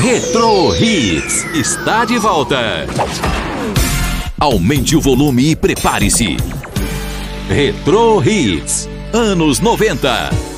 Retro Hits está de volta. Aumente o volume e prepare-se. Retro Hits, anos 90.